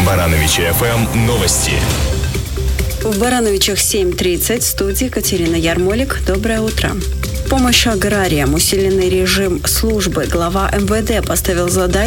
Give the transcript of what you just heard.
Барановичи ФМ новости. В Барановичах 7:30, в студии Катерина Ярмолик. Доброе утро. Помощь аграриям, усиленный режим службы. Глава МВД поставил задачу